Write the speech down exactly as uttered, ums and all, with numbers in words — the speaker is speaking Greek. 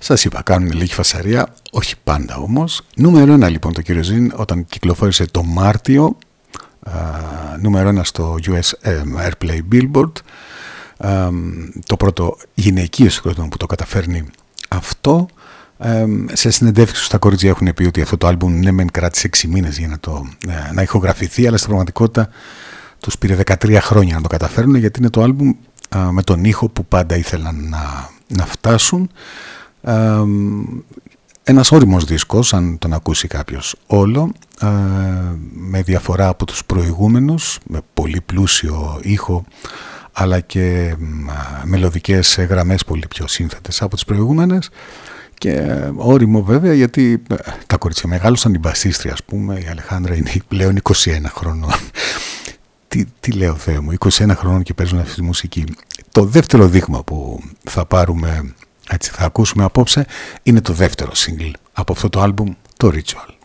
Σας είπα, κάνουν λίγη φασαρία, όχι πάντα όμως. Νούμερο ένα λοιπόν το κύριο Ζιν όταν κυκλοφόρησε το Μάρτιο, α, νούμερο ένα στο γιου ες Airplay Billboard, α, το πρώτο γυναικείο συγκρότημα που το καταφέρνει αυτό. Ε, σε συνεντεύξεις στα κορίτσια έχουν πει ότι αυτό το άλμπουμ ναι μεν κράτησε έξι μήνες για να, το, ε, να ηχογραφηθεί, αλλά στην πραγματικότητα τους πήρε δεκατρία χρόνια να το καταφέρουν, γιατί είναι το άλμπουμ ε, με τον ήχο που πάντα ήθελαν να, να φτάσουν. Ε, ένας όριμος δίσκος, αν τον ακούσει κάποιος όλο, ε, με διαφορά από τους προηγούμενους, με πολύ πλούσιο ήχο, αλλά και ε, μελωδικές γραμμές πολύ πιο σύνθετες από τις προηγούμενες. Και όριμο βέβαια, γιατί τα κορίτσια μεγάλωσαν, η μπασίστρια ας πούμε, η Αλεχάνδρα είναι πλέον είκοσι ένα χρονών. τι, τι λέω Θεέ μου, είκοσι ένα χρονών και παίζουν αυτή τη μουσική. Το δεύτερο δείγμα που θα πάρουμε, έτσι θα ακούσουμε απόψε, είναι το δεύτερο single από αυτό το άλμπουμ, το Ritual.